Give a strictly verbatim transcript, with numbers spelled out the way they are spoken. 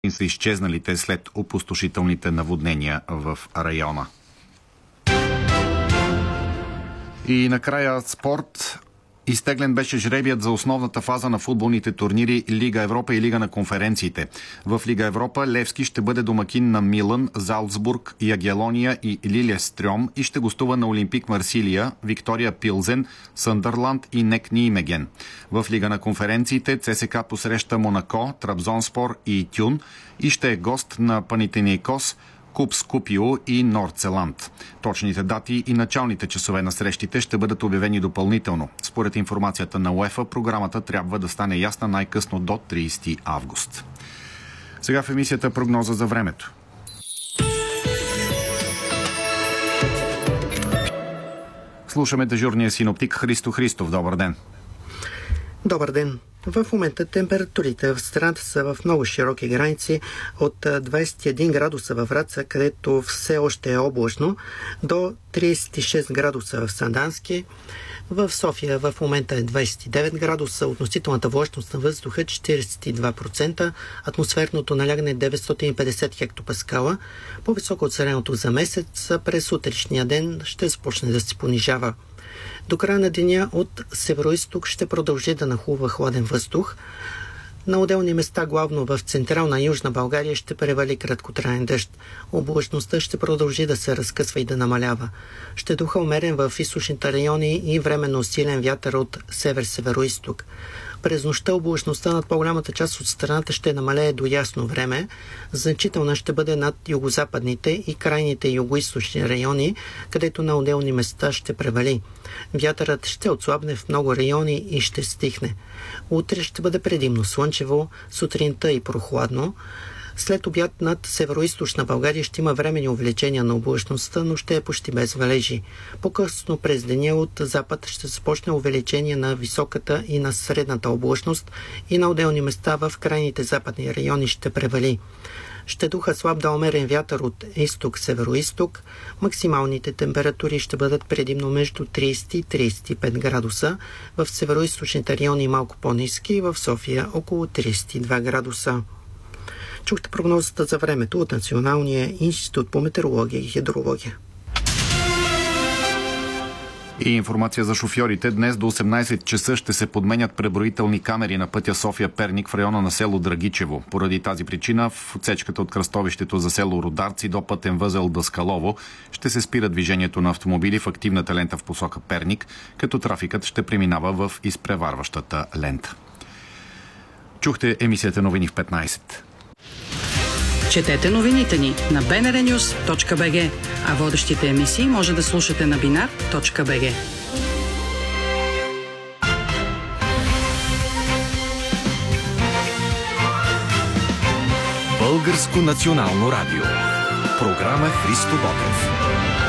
са изчезналите след опустошителните наводнения в района. И накрая спорт. Изтеглен беше жребият за основната фаза на футболните турнири Лига Европа и Лига на конференциите. В Лига Европа Левски ще бъде домакин на Милан, Залцбург, Ягелония и Лилестрьом и ще гостува на Олимпик Марсилия, Виктория Пилзен, Съндърланд и Нек Ниимеген. В Лига на конференциите ЦСКА посреща Монако, Трабзонспор и Тюн и ще е гост на Панатинаикос, Куп Скупио и Нордцеланд. Точните дати и началните часове на срещите ще бъдат обявени допълнително. Според информацията на УЕФА, програмата трябва да стане ясна най-късно до тридесети август. Сега в емисията прогноза за времето. Слушаме дежурния синоптик Христо Христов. Добър ден! Добър ден! В момента температурите в страната са в много широки граници от двадесет и един градуса във Враца, където все още е облачно, до тридесет и шест градуса в Сандански. В София в момента е двадесет и девет градуса, относителната влажност на въздуха четиридесет и два процента, атмосферното налягане деветстотин и петдесет хектопаскала. По-високо от средното за месец, през утрешния ден ще започне да се понижава. До края на деня от североизток ще продължи да нахлува хладен въздух. На отделни места, главно в централна и южна България, ще превали краткотраен дъжд. Облачността ще продължи да се разкъсва и да намалява. Ще духа умерен в източните райони и временно силен вятър от север-североизток. През нощта облачността над по-голямата част от страната ще намалее до ясно време. Значителна ще бъде над югозападните и крайните югоизточни райони, където на отделни места ще превали. Вятърът ще отслабне в много райони и ще стихне. Утре ще бъде предимно слънчево, сутринта и прохладно. След обяд над североизточна България ще има временни увеличения на облачността, но ще е почти без валежи. По-късно през деня от запад ще започне увеличение на високата и на средната облачност и на отделни места в крайните западни райони ще превали. Ще духа слаб да умерен вятър от изток-североизток. Максималните температури ще бъдат предимно между тридесет и тридесет и пет градуса. В североизточните райони малко по-ниски и в София около тридесет и два градуса. Чухте прогнозата за времето от Националния институт по метеорология и хидрология. И информация за шофьорите. Днес до осемнадесет часа ще се подменят преброителни камери на пътя София-Перник в района на село Драгичево. Поради тази причина в отсечката от кръстовището за село Рударци до пътен възел Даскалово ще се спира движението на автомобили в активната лента в посока Перник, като трафикът ще преминава в изпреварващата лента. Чухте емисията новини в петнадесет. Четете новините ни на би ен ар нюз точка би джи, а водещите емисии може да слушате на бинар точка би джи. Българско национално радио. Програма Христо Ботев.